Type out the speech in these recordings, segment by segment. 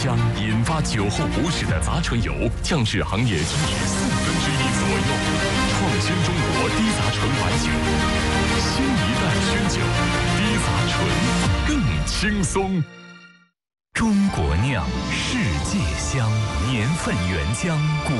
将引发酒后不适的杂醇油降至行业均值1/4左右，创新中国低杂醇白酒。新一代宣酒，低杂醇更轻松。中国酿，世界香，年份原浆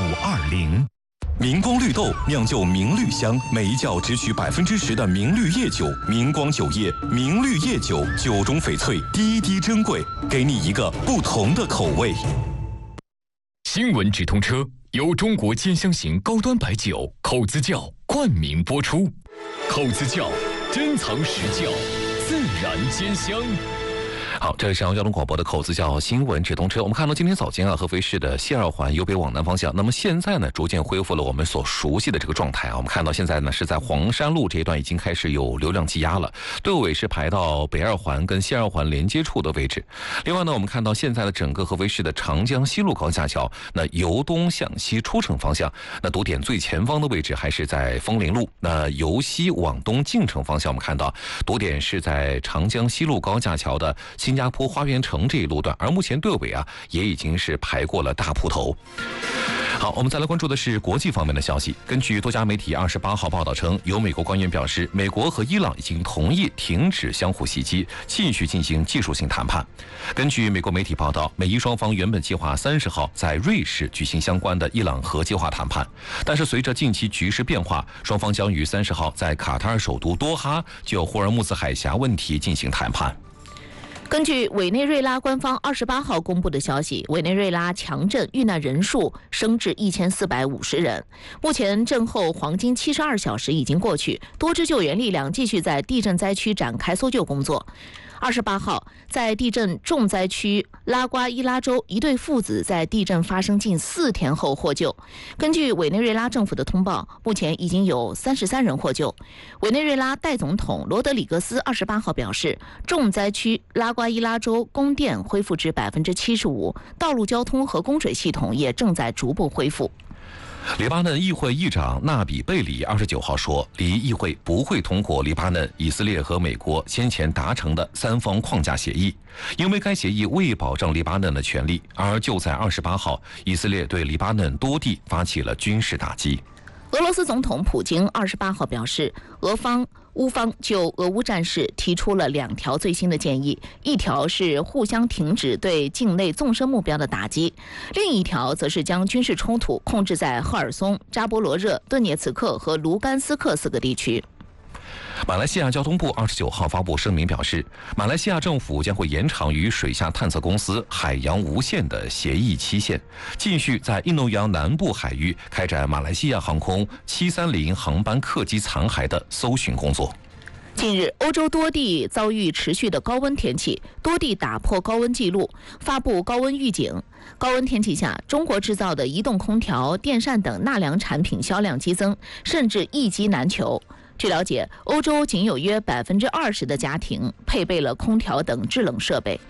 520。明光绿豆酿就明绿香，每一窖只取10%的明绿叶酒。明光酒业明绿叶酒，酒中翡翠，滴滴珍贵，给你一个不同的口味。新闻直通车由中国尖香型高端白酒口子窖冠名播出。口子窖，珍藏实窖，自然尖香。好，这里是交通广播的口子窖新闻直通车。我们看到今天早间合肥市的西二环由北往南方向，那么现在呢逐渐恢复了我们所熟悉的这个状态啊。我们看到现在呢是在黄山路这一段已经开始有流量积压了，队尾是排到北二环跟西二环连接处的位置。另外呢，我们看到现在的整个合肥市的长江西路高架桥，那由东向西出城方向，那堵点最前方的位置还是在枫林路。那由西往东进城方向，我们看到堵点是在长江西路高架桥的新加坡花园城这一路段，而目前队尾也已经是排过了大埔头。好，我们再来关注的是国际方面的消息。根据多家媒体28号报道称，有美国官员表示，美国和伊朗已经同意停止相互袭击，继续进行技术性谈判。根据美国媒体报道，美伊双方原本计划30号在瑞士举行相关的伊朗核计划谈判，但是随着近期局势变化，双方将于30号在卡塔尔首都多哈就霍尔木兹海峡问题进行谈判。 根据委内瑞拉官方28号公布的消息，委内瑞拉强震遇难人数升至1450人。目前震后黄金72小时已经过去，多支救援力量继续在地震灾区展开搜救工作。28号，在地震重灾区拉瓜伊拉州，一对父子在地震发生近4天后获救。根据委内瑞拉政府的通报，目前已经有33人获救。委内瑞拉代总统罗德里格斯28号表示，重灾区拉瓜伊拉州供电恢复至75%，道路交通和供水系统也正在逐步恢复。 黎巴嫩议会议长纳比贝里29号说，离议会不会通过黎巴嫩、以色列和美国先前达成的3方框架协议，因为该协议未保证黎巴嫩的权利。而就在28号，以色列对黎巴嫩多地发起了军事打击。 俄罗斯总统普京28号表示，乌方就俄乌战事提出了2条最新的建议，一条是互相停止对境内纵深目标的打击，另一条则是将军事冲突控制在赫尔松、扎波罗热、顿涅茨克和卢甘斯克4个地区。 马来西亚交通部29号发布声明表示，马来西亚政府将会延长与水下探测公司海洋无限的协议期限，继续在印度洋南部海域开展马来西亚航空730航班客机残骸的搜寻工作。 近日，欧洲多地遭遇持续的高温天气，多地打破高温记录，发布高温预警。高温天气下，中国制造的移动空调、电扇等纳凉产品销量激增，甚至一机难求。据了解，欧洲仅有约20%的家庭配备了空调等制冷设备。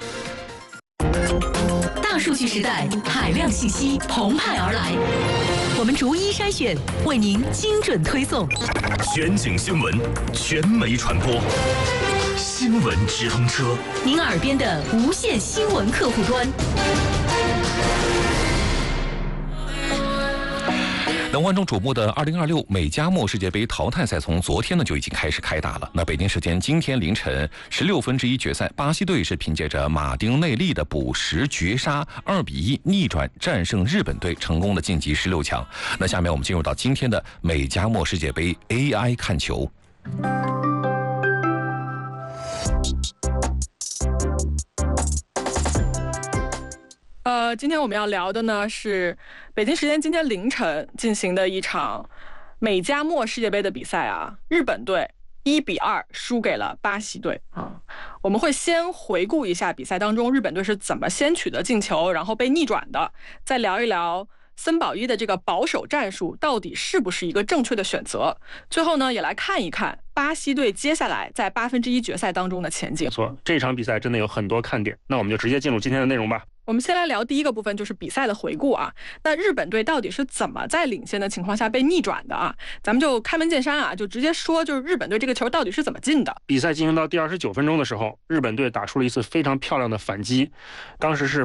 大数据时代，海量信息澎湃而来，我们逐一筛选，为您精准推送。 全景新闻，全媒传播，新闻直通车， 您耳边的无线新闻客户端。 那万众瞩目的2026美加墨世界杯淘汰赛从昨天呢就已经开始开打了。那北京时间今天凌晨16分之一决赛，巴西队是凭借着马丁内利的补时绝杀2-1逆转战胜日本队，成功的晋级16强。那下面我们进入到今天的美加墨世界杯 AI 看球。 今天我们要聊的呢是北京时间今天凌晨进行的一场美加墨世界杯的比赛啊，日本队1-2输给了巴西队啊。我们会先回顾一下比赛当中日本队是怎么先取得进球，然后被逆转的，再聊一聊森保一的这个保守战术到底是不是一个正确的选择。最后呢，也来看一看巴西队接下来在1/8决赛当中的前景。 没错，这场比赛真的有很多看点，那我们就直接进入今天的内容吧。 我们先来聊第一个部分，就是比赛的回顾啊。那日本队到底是怎么在领先的情况下被逆转的啊？咱们就开门见山啊，就直接说，就是日本队这个球到底是怎么进的。 比赛进行到第29分钟的时候，日本队打出了一次非常漂亮的反击，当时是